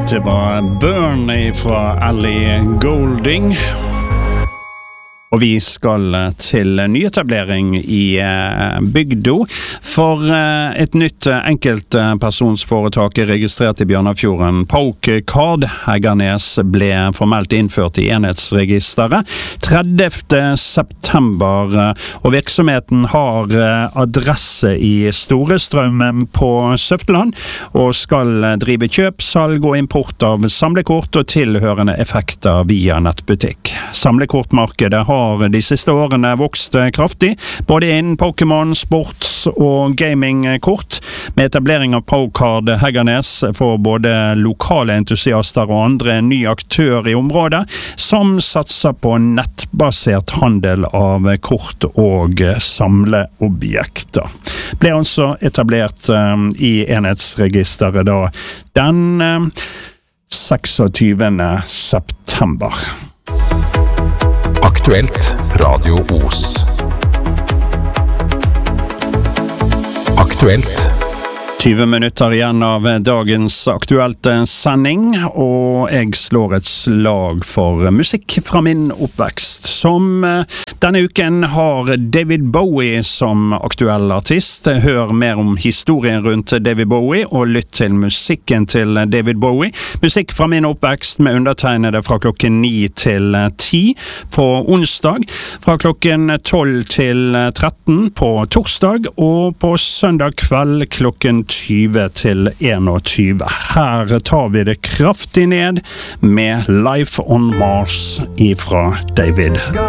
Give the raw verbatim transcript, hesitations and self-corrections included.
Det var Burn fra Ellie Goulding. Og vi skal til nyetablering i bygda, for et nytt enkeltpersonsforetak registrert i Bjørnafjorden, Pokecard Heggernes, ble formelt innført i enhetsregisteret tredivte september, og virksomheten har adresse i Storestraumen på Søfteland, og skal drive kjøp, salg og import av samlekort og tilhørende effekter via nettbutikk. Samlekortmarkedet har de siste årene vokst kraftig, både innen Pokémon, sports og gamingkort. Med etablering av Pokecard Heggernes får både lokale entusiaster og andre ny aktør i området, som satser på nettbasert handel av kort og samleobjekter. Ble altså etablert um, i enhetsregisteret da den um, seksogtyvende september. Aktuelt Radio Os. Aktuelt. tyve minutter igjen av dagens aktuelt sending, og jeg slår et slag for musikk fra min oppvekst, som denne uken har David Bowie som aktuell artist. Hør mer om historien rundt David Bowie, og lytt til musikken til David Bowie. Musikk fra min oppvekst med undertegnede fra klokken ni til ti på onsdag, fra klokken tolv til tretten på torsdag, og på søndag kveld klokken tyve til enogtyve. Her tar vi det kraftig ned med Life on Mars ifra David